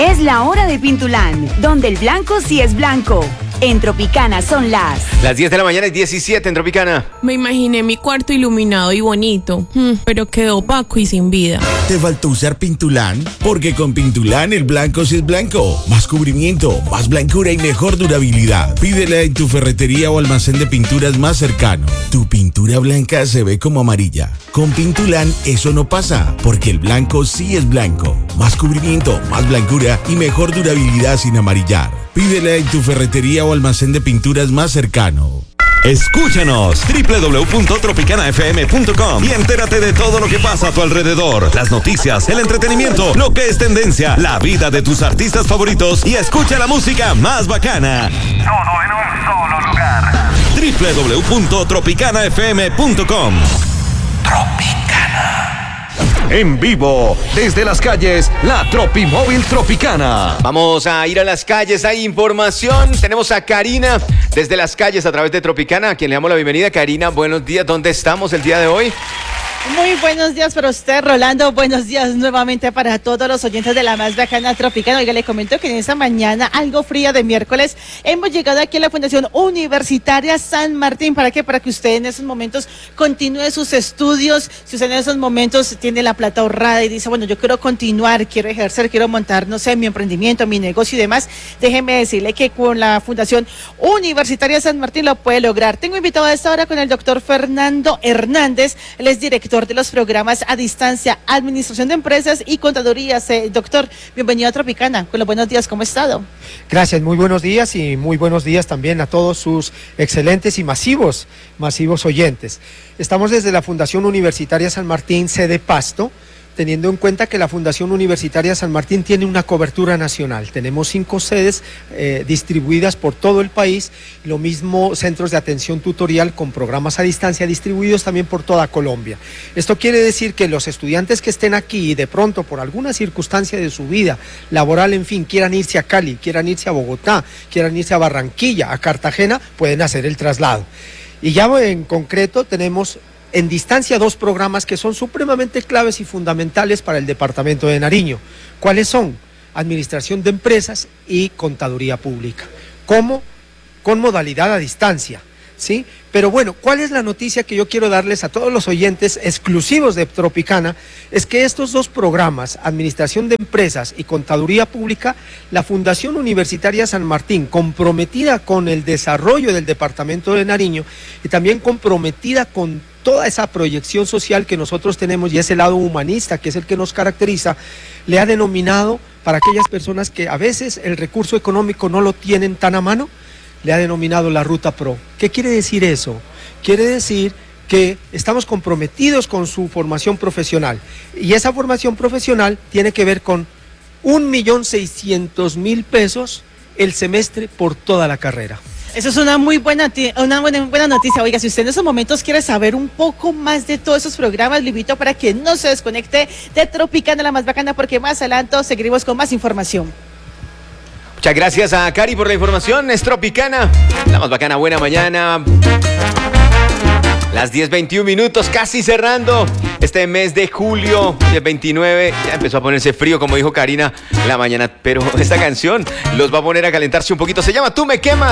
Es la hora de Pintulán, donde el blanco sí es blanco. En Tropicana son las 10 de la mañana y 17 en Tropicana. Me imaginé mi cuarto iluminado y bonito, pero quedó opaco y sin vida. ¿Te faltó usar Pintulán? Porque con Pintulán el blanco sí es blanco. Más cubrimiento, más blancura y mejor durabilidad. Pídela en tu ferretería o almacén de pinturas más cercano. Tu pintura blanca se ve como amarilla. Con Pintulán eso no pasa, porque el blanco sí es blanco. Más cubrimiento, más blancura y mejor durabilidad sin amarillar. Pídela en tu ferretería o almacén de pinturas más cercano. Escúchanos www.tropicanafm.com y entérate de todo lo que pasa a tu alrededor, las noticias, el entretenimiento, lo que es tendencia, la vida de tus artistas favoritos y escucha la música más bacana. Todo en un solo lugar. www.tropicanafm.com. Tropicana. En vivo, desde las calles, la Tropimóvil Tropicana. Vamos a ir a las calles, hay información. Tenemos a Karina desde las calles a través de Tropicana, a quien le damos la bienvenida. Karina, buenos días. ¿Dónde estamos el día de hoy? Muy buenos días para usted, Rolando. Buenos días nuevamente para todos los oyentes de la más bacana Tropicana. Oiga, le comento que en esta mañana, algo fría de miércoles, hemos llegado aquí a la Fundación Universitaria San Martín. ¿Para qué? Para que usted en esos momentos continúe sus estudios. Si usted en esos momentos tiene la plata ahorrada y dice, bueno, yo quiero continuar, quiero ejercer, quiero montar, no sé, mi emprendimiento, mi negocio y demás, déjeme decirle que con la Fundación Universitaria San Martín lo puede lograr. Tengo invitado a esta hora con el doctor Fernando Hernández. Él es director de los programas a distancia, administración de empresas y contadurías. Doctor, bienvenido a Tropicana. Con los buenos días, ¿cómo ha estado? Gracias, muy buenos días y muy buenos días también a todos sus excelentes y masivos oyentes. Estamos desde la Fundación Universitaria San Martín, sede Pasto, teniendo en cuenta que la Fundación Universitaria San Martín tiene una cobertura nacional. Tenemos 5 sedes distribuidas por todo el país, lo mismo centros de atención tutorial con programas a distancia distribuidos también por toda Colombia. Esto quiere decir que los estudiantes que estén aquí y de pronto por alguna circunstancia de su vida laboral, en fin, quieran irse a Cali, quieran irse a Bogotá, quieran irse a Barranquilla, a Cartagena, pueden hacer el traslado. Y ya en concreto tenemos en distancia 2 programas que son supremamente claves y fundamentales para el departamento de Nariño. ¿Cuáles son? Administración de empresas y contaduría pública. ¿Cómo? Con modalidad a distancia, ¿sí? Pero bueno, ¿cuál es la noticia que yo quiero darles a todos los oyentes exclusivos de Tropicana? Es que estos 2 programas, Administración de Empresas y Contaduría Pública, la Fundación Universitaria San Martín, comprometida con el desarrollo del departamento de Nariño y también comprometida con toda esa proyección social que nosotros tenemos y ese lado humanista que es el que nos caracteriza, le ha denominado para aquellas personas que a veces el recurso económico no lo tienen tan a mano, le ha denominado la Ruta Pro. ¿Qué quiere decir eso? Quiere decir que estamos comprometidos con su formación profesional y esa formación profesional tiene que ver con 1.600.000 pesos el semestre por toda la carrera. Eso es una muy buena noticia. Oiga, si usted en esos momentos quiere saber un poco más de todos esos programas, le invito para que no se desconecte de Tropicana, la más bacana, porque más adelante seguiremos con más información. Muchas gracias a Cari por la información. Es Tropicana, la más bacana. Buena mañana. Las 10:21, casi cerrando este mes de julio, el 29, ya empezó a ponerse frío, como dijo Karina, la mañana, pero esta canción los va a poner a calentarse un poquito, se llama Tú me quemas.